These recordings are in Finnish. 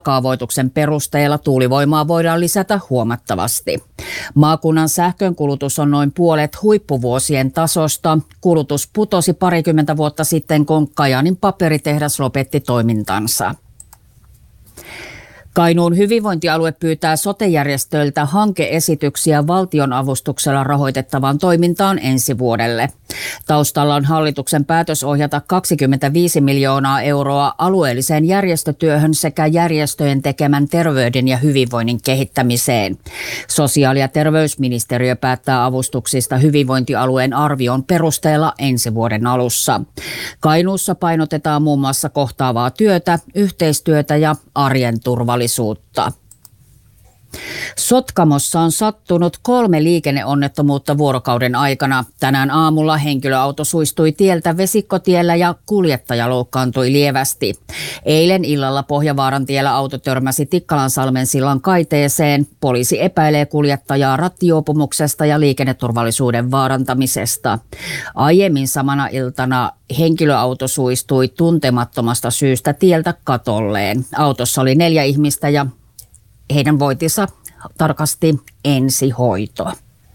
Kaavoituksen perusteella tuulivoimaa voidaan lisätä huomattavasti. Maakunnan sähkönkulutus on noin puolet huippuvuosien tasosta. Kulutus putosi 20 vuotta sitten, kun Kajaanin paperitehdas lopetti toimintansa. Kainuun hyvinvointialue pyytää sote-järjestöiltä hanke-esityksiä valtionavustuksella rahoitettavaan toimintaan ensi vuodelle. Taustalla on hallituksen päätös ohjata 25 miljoonaa euroa alueelliseen järjestötyöhön sekä järjestöjen tekemän terveyden ja hyvinvoinnin kehittämiseen. Sosiaali- ja terveysministeriö päättää avustuksista hyvinvointialueen arvion perusteella ensi vuoden alussa. Kainuussa painotetaan muun muassa kohtaavaa työtä, yhteistyötä ja arjen turvallisuutta. Sotkamossa on sattunut 3 liikenneonnettomuutta vuorokauden aikana. Tänään aamulla henkilöauto suistui tieltä vesikkotiellä ja kuljettaja loukkaantui lievästi. Eilen illalla Pohjavaaran tiellä auto törmäsi Tikkalansalmen sillan kaiteeseen. Poliisi epäilee kuljettajaa rattijuopumuksesta ja liikenneturvallisuuden vaarantamisesta. Aiemmin samana iltana henkilöauto suistui tuntemattomasta syystä tieltä katolleen. Autossa oli 4 ihmistä ja heidän voitinsa tarkasti ensihoito.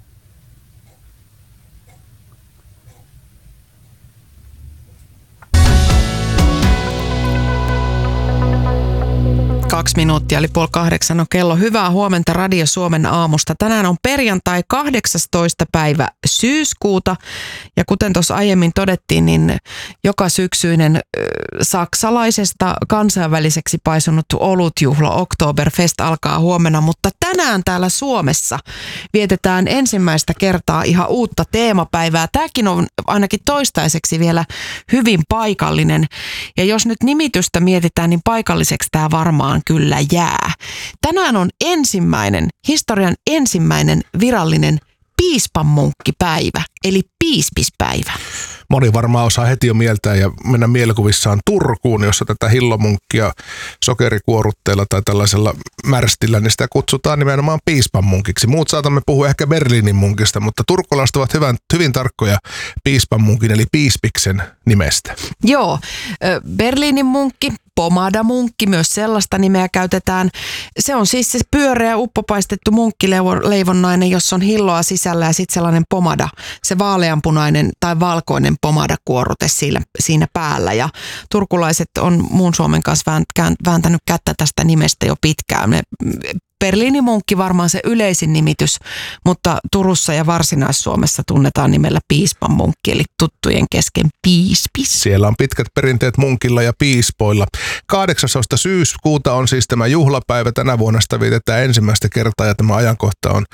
Kaksi minuuttia eli 7:30 on kello. Hyvää huomenta Radio Suomen aamusta. Tänään on perjantai 18. päivä syyskuuta. Ja kuten tuossa aiemmin todettiin, niin joka syksyinen saksalaisesta kansainväliseksi paisunut olutjuhla Oktoberfest alkaa huomenna. Mutta tänään täällä Suomessa vietetään ensimmäistä kertaa ihan uutta teemapäivää. Tämäkin on ainakin toistaiseksi vielä hyvin paikallinen. Ja jos nyt nimitystä mietitään, niin paikalliseksi tämä varmaan kyllä jää. Tänään on historian ensimmäinen virallinen piispanmunkkipäivä, eli piispispäivä. Moni varmaan osaa heti jo mieltää ja mennä mielikuvissaan Turkuun, jossa tätä hillomunkkia sokerikuorutteella tai tällaisella märstillä, niin sitä kutsutaan nimenomaan piispanmunkiksi. Muut saatamme puhua ehkä Berliinin munkista, mutta turkulaiset ovat hyvin tarkkoja piispanmunkin eli piispiksen nimestä. Joo, Berliinin munkki, pomadamunkki, myös sellaista nimeä käytetään. Se on siis se pyöreä uppopaistettu munkkileivonnainen, jossa on hilloa sisällä ja sitten sellainen pomada, se vaaleanpunainen tai valkoinen pomadakuorute siinä päällä. Ja turkulaiset on muun Suomen kanssa vääntänyt kättä tästä nimestä jo pitkään. Berliinin munkki varmaan se yleisin nimitys, mutta Turussa ja Varsinais-Suomessa tunnetaan nimellä piispanmunkki, eli tuttujen kesken piispis. Siellä on pitkät perinteet munkilla ja piispoilla. 18. syyskuuta on siis tämä juhlapäivä. Tänä vuonna sitä vietetään ensimmäistä kertaa ja tämä ajankohta on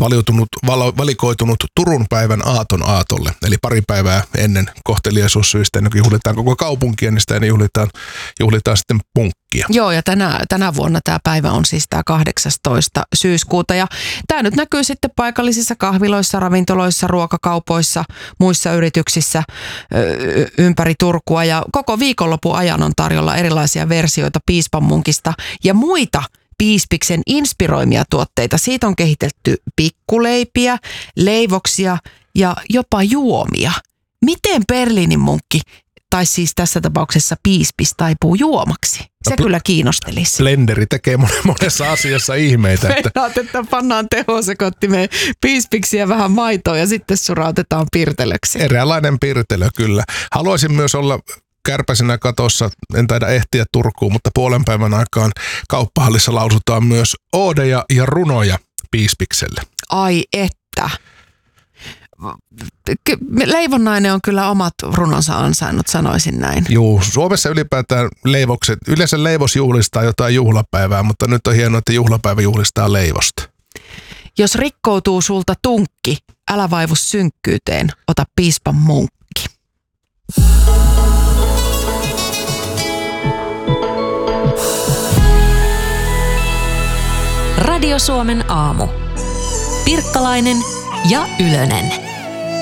valikoitunut Turun päivän aatolle. Eli pari päivää ennen kohteliaisuussyistä, ennen kuin juhlitaan koko kaupunkia, niin sitä ennen juhlitaan sitten munkkia. Joo, ja tänä vuonna tämä päivä on siis tämä 18. syyskuuta. Ja tämä nyt näkyy sitten paikallisissa kahviloissa, ravintoloissa, ruokakaupoissa, muissa yrityksissä ympäri Turkua. Ja koko viikonlopun ajan on tarjolla erilaisia versioita piispanmunkista ja muita piispiksen inspiroimia tuotteita. Siitä on kehitetty pikkuleipiä, leivoksia ja jopa juomia. Miten Berliinin munkki, tai siis tässä tapauksessa piispis, taipuu juomaksi? Se kyllä kiinnostelisi. Blenderi tekee monessa asiassa ihmeitä. Että pannaan tehosekottimeen piispiksiä vähän maitoa ja sitten surautetaan pirtelöksi. Eräänlainen pirtelö, kyllä. Haluaisin myös olla kärpäisenä katossa, en taida ehtiä Turkuun, mutta puolen päivän aikaan kauppahallissa lausutaan myös oodeja ja runoja piispikselle. Ai että. Leivonnainen on kyllä omat runonsa ansainnut, sanoisin näin. Joo, Suomessa ylipäätään yleensä leivos juhlistaa jotain juhlapäivää, mutta nyt on hienoa, että juhlapäivä juhlistaa leivosta. Jos rikkoutuu sulta tunkki, älä vaivu synkkyyteen, ota piispan munkki. Radio Suomen aamu. Pirkkalainen ja Ylönen.